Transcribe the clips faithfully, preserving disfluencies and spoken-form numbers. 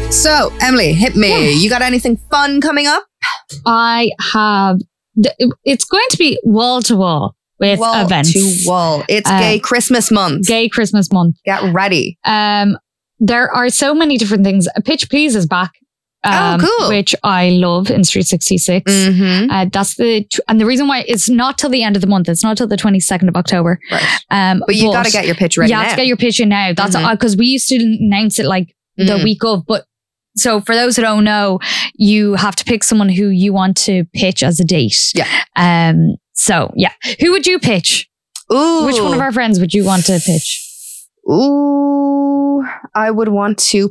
So, Emily, hit me. Yeah. You got anything fun coming up? I have. It's going to be wall to wall with wall events. to wall. It's uh, Gay Christmas Month. Gay Christmas Month. Get ready. Um, there are so many different things. Pitch Please is back. Um, oh, cool. Which I love in Street sixty-six. Mm-hmm. Uh, that's the and the reason why it's not till the end of the month. It's not till the twenty-second of October. Right. Um, but you got to get your pitch ready. You now. have to get your pitch in now. That's because mm-hmm. we used to announce it like the mm-hmm. week of. But so for those who don't know, you have to pick someone who you want to pitch as a date. Yeah. Um. So yeah, who would you pitch? Ooh. Which one of our friends would you want to pitch? Ooh, I would want to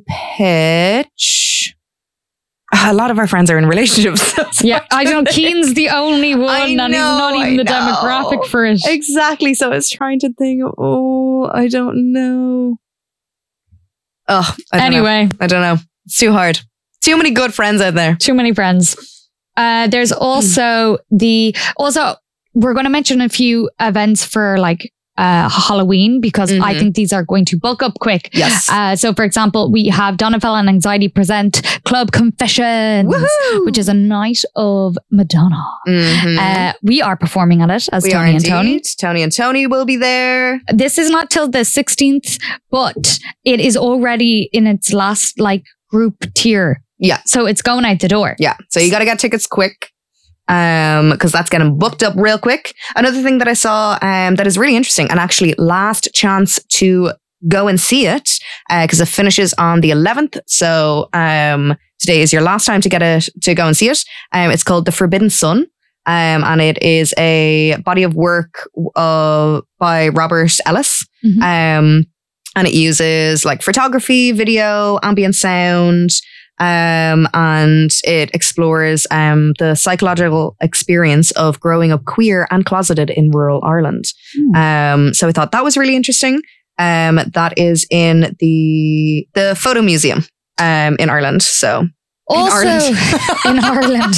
pitch. A lot of our friends are in relationships. So yeah, I don't know. Keen's the only one, I and know, he's not even I the know. demographic for it. Exactly. So I was trying to think. Oh, I don't know. Oh, I don't anyway, know. I don't know. It's too hard. Too many good friends out there. Too many friends. Uh, there's also mm. the also we're going to mention a few events for like. Uh, Halloween because mm-hmm. I think these are going to book up quick. Yes. Uh, so, for example, we have Donafel and Anxiety present Club Confessions, Woohoo! Which is a night of Madonna. Mm-hmm. Uh, we are performing at it as we Tony and Tony. Tony and Tony will be there. This is not till the sixteenth, but it is already in its last like group tier. Yeah. So it's going out the door. Yeah. So you got to get tickets quick. Um, because that's getting booked up real quick. Another thing that I saw um, that is really interesting, and actually last chance to go and see it, because uh, it finishes on the eleventh. So um, today is your last time to get it to go and see it. Um, it's called The Forbidden Sun, um, and it is a body of work uh, by Robert Ellis. Mm-hmm. Um, and it uses like photography, video, ambient sound. Um, and it explores um, the psychological experience of growing up queer and closeted in rural Ireland. Mm. Um, so I thought that was really interesting. Um, that is in the the photo museum um, in Ireland. So also in Ireland. in Ireland.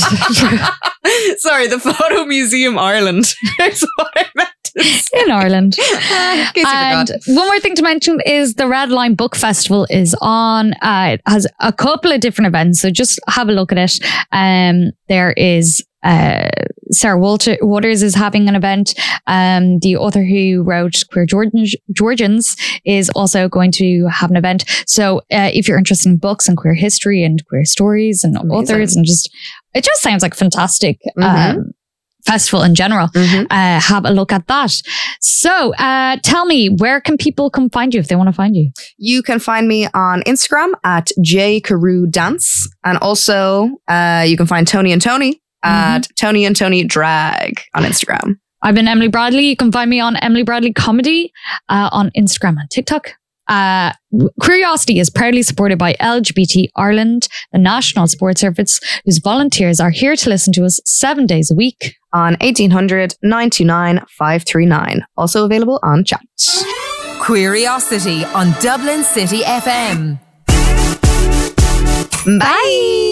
Sorry, the photo museum Ireland. That's what I meant. In Ireland. In case you and forgot. One more thing to mention is the Red Line Book Festival is on. Uh, it has a couple of different events, so just have a look at it. Um, there is uh, Sarah Walter- Waters is having an event. Um, the author who wrote Queer Georgians, Georgians is also going to have an event. So uh, if you're interested in books and queer history and queer stories and Amazing. authors and just, it just sounds like fantastic. Mm-hmm. Um, festival in general. Mm-hmm. Uh, have a look at that. So uh, tell me, where can people come find you if they want to find you? You can find me on Instagram at J Carew Dance. And also uh, you can find Tony and Tony mm-hmm. at Tony and Tony Drag on Instagram. I've been Emily Bradley. You can find me on Emily Bradley Comedy uh, on Instagram and TikTok. Uh, Curiosity is proudly supported by L G B T Ireland, the National Support Service, whose volunteers are here to listen to us seven days a week. On eighteen hundred, nine two nine, five three nine. Also available on chat. Curiosity on Dublin City F M. Bye.